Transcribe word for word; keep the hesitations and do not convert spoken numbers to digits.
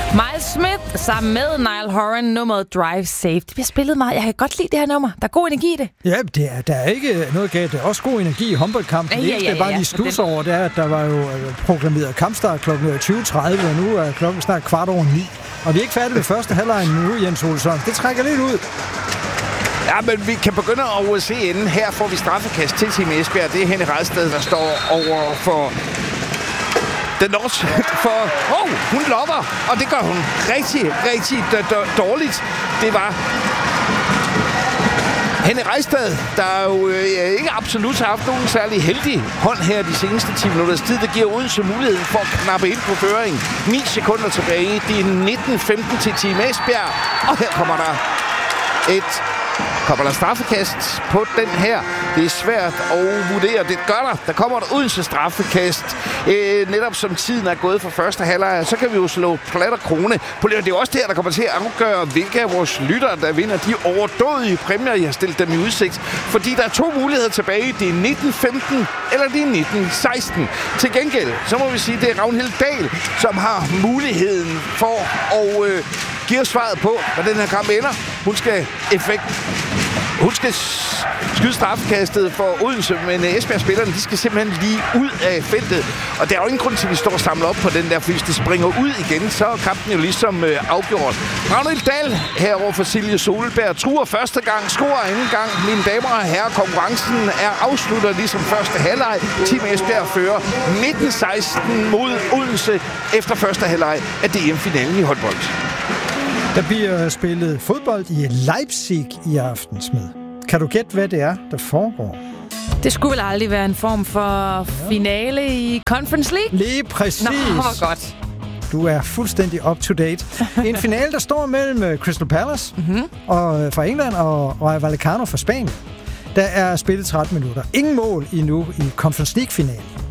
Miles Smith sammen med Niall Horan, nummeret Drive Safe. Det bliver spillet meget. Jeg kan godt lide det her nummer. Der er god energi i det. Ja, det er, der er ikke noget galt. Der er også god energi i håndboldkampen. Ja, ja, ja, det er bare ja, lige stus over, det er, at der var jo proklameret kampstart klokken tyve tredive, og nu er klokken snart kvart over ni. Og vi er ikke færdige med første halvleg nu, Jens Olsson. Det trækker lidt ud. Ja, men vi kan begynde at se inden. Her får vi straffekast til Team Esbjerg. Det er Henrik Redsted, der står over for den også for... Åh, oh, hun lopper, og det gør hun rigtig, rigtig d- d- dårligt. Det var Henrik Redsted, der jo øh, ikke absolut har haft nogen særlig heldig hånd her de seneste ti minutters tid. Det giver Odense muligheden for at knappe ind på føring. ni sekunder tilbage. Det er nitten femten til Team Esbjerg. Og her kommer der et... Kommer der straffekast på den her? Det er svært at vurdere. Det gør der. Der kommer et Odense straffekast. Øh, netop som tiden er gået for første halvleg, så kan vi jo slå plat og krone. Det er jo også det her, der kommer til at afgøre, hvilke af vores lyttere, der vinder de overdådige præmier, jeg har stillet dem i udsigt. Fordi der er to muligheder tilbage. Det er nitten femten eller det er nitten seksten. Til gengæld, så må vi sige, det er Ragnhild Dahl, som har muligheden for at øh, give svaret på, hvad den her kamp ender. Hun skal effekt Hun skal skyde straffekastet for Odense, men Esbjerg-spillerne, de skal simpelthen lige ud af feltet. Og der er jo ingen grund til, at vi står og samler op på den der, for hvis de springer ud igen, så er kampen jo ligesom øh, afgjort. Ragnhild Dahl herover for Silje Solberg truer første gang, scorer anden gang. Mine damer og herrer, konkurrencen er afsluttet ligesom første halvleg. Team Esbjerg fører nitten seksten mod Odense efter første halvleg af D M-finalen i håndbold. Der bliver spillet fodbold i Leipzig i aften, Smed. Kan du gætte, hvad det er, der foregår? Det skulle vel aldrig være en form for finale i Conference League? Lige præcis. Nå, hvor godt. Du er fuldstændig up-to-date. En finale, der står mellem Crystal Palace mm-hmm. og, fra England og Rayo Vallecano fra Spanien. Der er spillet tretten minutter. Ingen mål endnu i Conference League-finalen.